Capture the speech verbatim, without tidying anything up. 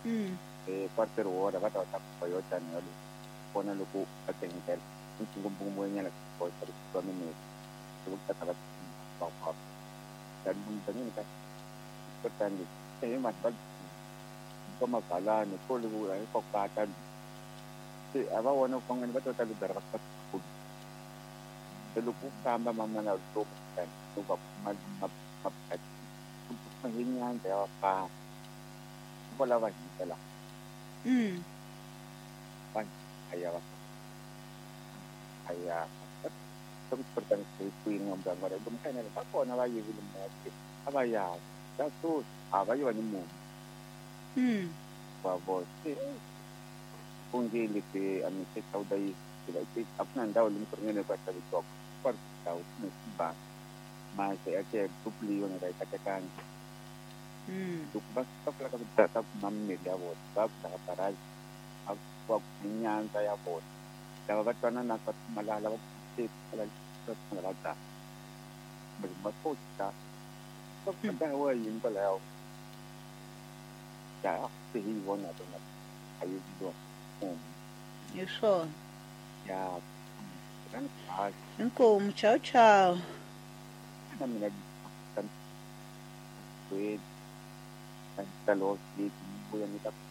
Mm. eh kwatero hora va ta ta Toyota ni yalo kona loko va tengela ngumbunyana ko ta ku mini ku ta ta ba ba dan bungani ka ko tani eh mas bal ko magalani ko lu ai ko ka ta eh aba wona ko ngani ba ta ta lu dar ka ku lu ku kamba mama na lu ko ta lu ba ma ma ma ka ku nginya ya pa ko la ba ni la Mm. pan kaya kaya tapi seperti itu yang ngomong ngomong itu mungkin ada apa na ba yung mga aba ya that's aba yung ano mo Mm. babo kung gili ti ano si sauday sila ti apnan daw lim kurnya na ba sa ito par daw ba mas ate dupli yung na katakan Mm. dukbas tak la ka tap nam ni ya bo bab sa taray ab wag niyan kaya bo dapat ka na nakat malalawat si alal sa malata magmatot ka so kaya yun pala ya hihiwan natin na ayun doon. Um, Yusho. ya, kan pas Inkum. Ciao, ciao. namin nag-kan tweet, kan talos, di, buyan nita